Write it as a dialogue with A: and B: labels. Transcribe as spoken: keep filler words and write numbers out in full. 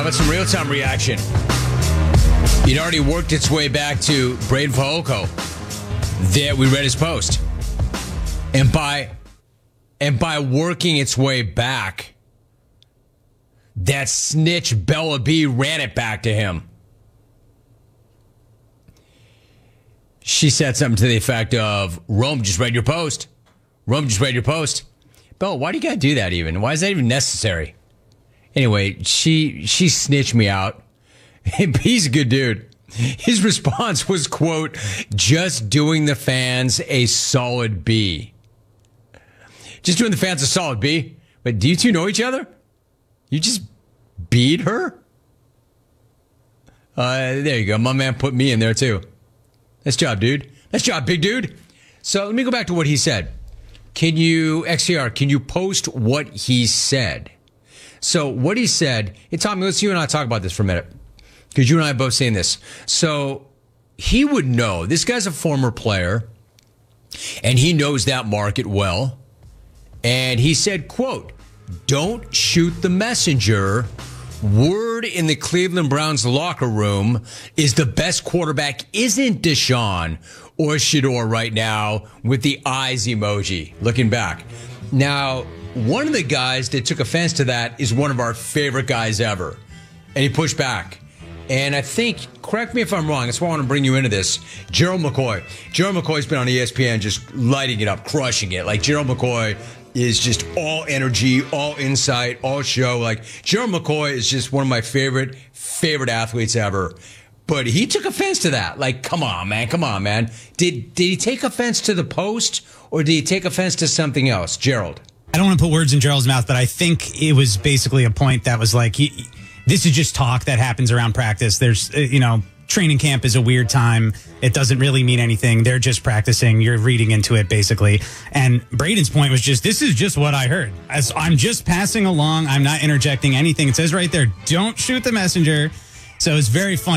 A: about some real-time reaction? It already worked its way back to Braden Fehoko. There, we read his post. And by, and by working its way back, that snitch Bella B ran it back to him. She said something to the effect of, Rome just read your post. Rome just read your post. Bella, why do you gotta do that even? Why is that even necessary? Anyway, she she snitched me out. He's a good dude. His response was, quote, just doing the fans a solid B. Just doing the fans a solid B? But do you two know each other? You just beat her? Uh, there you go. My man put me in there too. Nice job, dude. Nice job, big dude. So let me go back to what he said. Can you, X C R, can you post what he said? So what he said, hey, Tommy, let's you and I talk about this for a minute. Because you and I are both saying this. So he would know. This guy's a former player, and he knows that market well. And he said, quote, don't shoot the messenger. Word in the Cleveland Browns locker room is the best quarterback isn't Deshaun or Shedeur right now with the eyes emoji looking back. Now, one of the guys that took offense to that is one of our favorite guys ever. And he pushed back. And I think, correct me if I'm wrong, that's why I want to bring you into this. Gerald McCoy. Gerald McCoy's been on E S P N just lighting it up, crushing it. Like, Gerald McCoy is just all energy, all insight, all show. Like, Gerald McCoy is just one of my favorite, favorite athletes ever. But he took offense to that. Like, come on, man. Come on, man. Did, did he take offense to the post, or did he take offense to something else? Gerald.
B: I don't want to put words in Gerald's mouth, but I think it was basically a point that was like, he, this is just talk that happens around practice. There's, uh, you know, training camp is a weird time. It doesn't really mean anything. They're just practicing. You're reading into it, basically. And Braden's point was just, this is just what I heard. As I'm just passing along. I'm not interjecting anything. It says right there, don't shoot the messenger. So it's very funny.